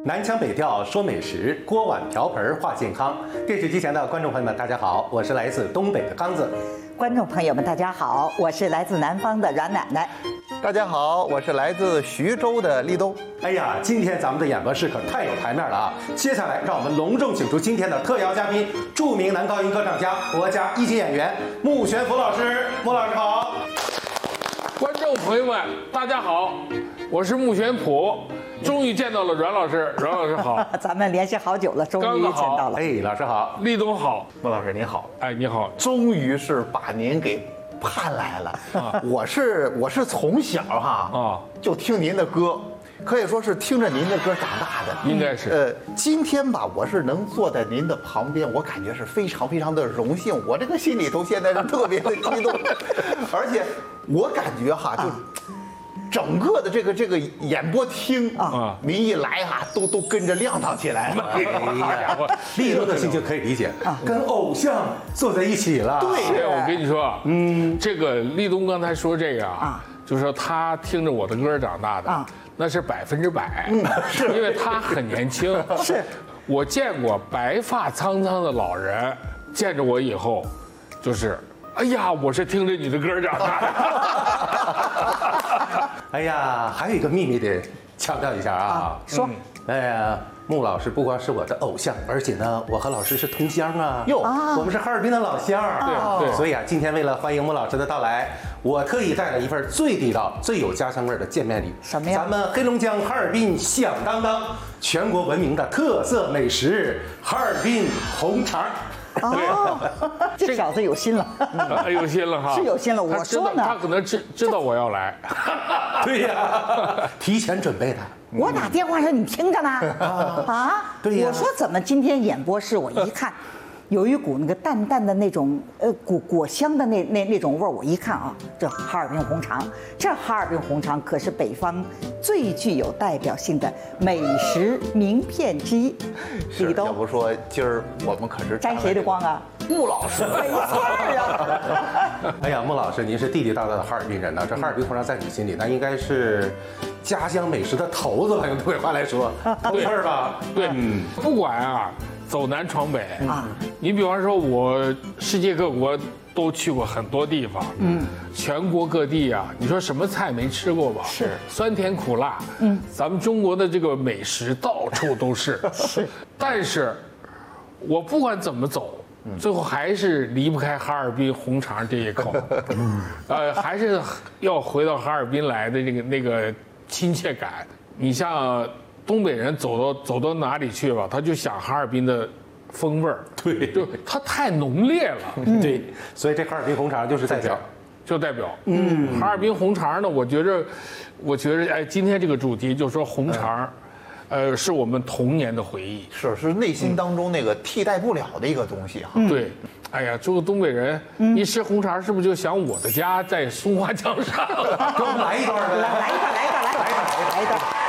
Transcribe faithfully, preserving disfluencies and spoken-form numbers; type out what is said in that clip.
南腔北调说美食，锅碗瓢盆话健康。电视机前的观众朋友们，大家好，我是来自东北的刚子。 观众朋友们，大家好，我是来自南方的阮奶奶。 大家好，我是来自徐州的立冬。 哎呀，今天咱们的演播室可太有台面了啊！接下来，让我们隆重请出今天的特邀嘉宾，著名男高音歌唱家、国家一级演员穆玄福老师。穆老师好。 观众朋友们，大家好，我是穆玄普。终于见到了阮老师，阮老师好， 咱们联系好久了，终于见到了。 哎，老师好， 立冬好， 穆老师您好， 哎你好， 终于是把您给盼来了。啊、我是我是从小哈啊就听您的歌，可以说是听着您的歌长大的， 应该是。 呃，今天吧，我是能坐在您的旁边，我感觉是非常非常的荣幸，我这个心里头现在是特别的激动，而且我感觉哈就。啊整个的这个这个演播厅啊，您一来哈、啊，都都跟着亮堂起来了。哎呀，立冬的心情可以理解啊，跟偶像坐在一起了。 对，我跟你说，嗯，这个立冬刚才说这个啊，就是说他听着我的歌长大的，啊、那是百分之百，嗯，是因为他很年轻。 是， 我见过白发苍苍的老人，见着我以后，就是。哎呀，我是听着你的歌长大的。 哎呀，还有一个秘密得强调一下啊， 啊说， 哎呀，穆老师不光是我的偶像，而且呢，我和老师是同乡啊，哟，我们是哈尔滨的老乡， 对对， 所以啊，今天为了欢迎穆老师的到来，我特意带了一份最地道、最有家乡味的见面礼。 什么呀？ 咱们黑龙江哈尔滨响当当、全国闻名的特色美食——哈尔滨红肠。 哦，这小子有心了， 嗯、有心了哈， 是有心了。我说呢， 他可能知知道我要来， 对呀，提前准备的。 我打电话让你听着呢，啊， 对呀。 我说怎么今天演播室我一看，有一股那个淡淡的那种呃果果香的那那那种味儿，我一看啊，这哈尔滨红肠，这哈尔滨红肠可是北方最具有代表性的美食名片之一。 是，要不说今儿我们可是沾谁的光啊？穆老师，没错啊！哎呀，穆老师，您是地地道道的哈尔滨人呢，这哈尔滨红肠在你心里那应该是家乡美食的头子吧？用东北话来说，对是吧？ 对，嗯，不管啊。走南闯北啊！你比方说，我世界各国都去过很多地方，嗯，全国各地啊，你说什么菜没吃过吧？ 是， 酸甜苦辣，嗯，咱们中国的这个美食到处都是， 是。 但是，我不管怎么走，最后还是离不开哈尔滨红肠这一口，呃，还是要回到哈尔滨来的那个那个亲切感。你像。东北人走到走到哪里去吧，他就想哈尔滨的风味儿， 对， 就它太浓烈了， 嗯、对，所以这哈尔滨红肠就是代表， 就代表，嗯，哈尔滨红肠呢，我觉着，我觉着，哎，今天这个主题就是说红肠，嗯、呃，是我们童年的回忆， 是是内心当中那个替代不了的一个东西哈， 嗯、对。哎呀，做个东北人，嗯、一吃红肠是不是就想我的家在松花江上？ 给我们来一段呗， 来一段，来一段，来一段，来一段。